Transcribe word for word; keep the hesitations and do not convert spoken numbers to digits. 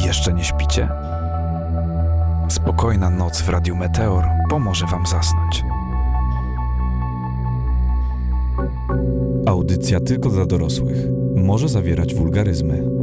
Jeszcze nie śpicie? Spokojna noc w Radiu Meteor pomoże wam zasnąć. Audycja tylko dla dorosłych. Może zawierać wulgaryzmy.